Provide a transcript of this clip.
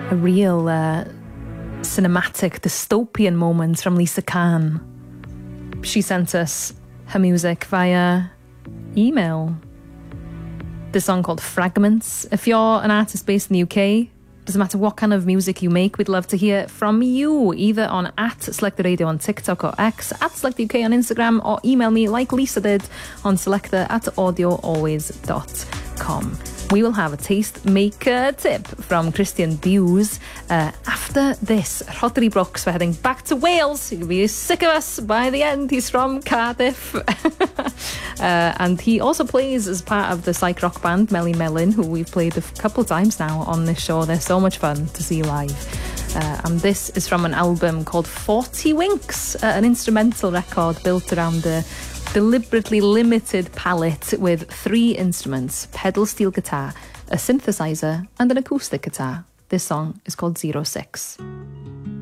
A real cinematic dystopian moment from Lisa Khan. She sent us her music via email. This song called Fragments. If you're an artist based in the UK, doesn't matter what kind of music you make, we'd love to hear from you, either on @SelectorRadio on TikTok or X, @SelectorUK on Instagram, or email me like Lisa did on selector@audioalways.com. We will have a taste maker tip from Christian Bewes. After this, Rhodri Brooks, we're heading back to Wales. You'll be sick of us by the end. He's from Cardiff. And he also plays as part of the psych rock band Melly Melyn, who we've played a couple of times now on this show. They're so much fun to see live. And this is from an album called 40 Winks, an instrumental record built around a deliberately limited palette with 3 instruments: pedal steel guitar, a synthesizer, and an acoustic guitar. This song is called 06.